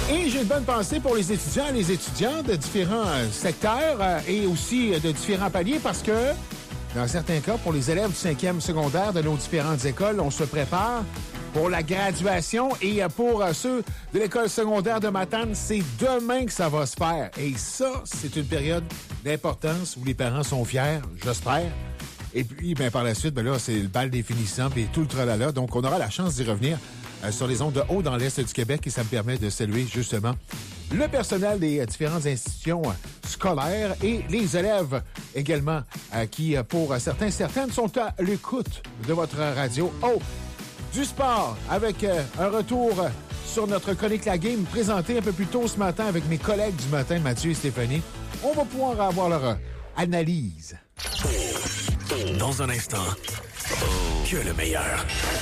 Et j'ai une bonne pensée pour les étudiants et les étudiantes de différents secteurs et aussi de différents paliers parce que, dans certains cas, pour les élèves du 5e secondaire de nos différentes écoles, on se prépare pour la graduation et pour ceux de l'école secondaire de Matane, c'est demain que ça va se faire. Et ça, c'est une période d'importance où les parents sont fiers, j'espère. Et puis, ben, par la suite, ben là, c'est le bal des finissants et tout le tralala. Donc, on aura la chance d'y revenir sur les ondes de haut dans l'Est du Québec et ça me permet de saluer justement le personnel des différentes institutions scolaires et les élèves également qui, pour certaines, sont à l'écoute de votre radio. Oh! Du sport avec un retour sur notre chronique La Game présenté un peu plus tôt ce matin avec mes collègues du matin, Mathieu et Stéphanie. On va pouvoir avoir leur analyse. Dans un instant, que le meilleur.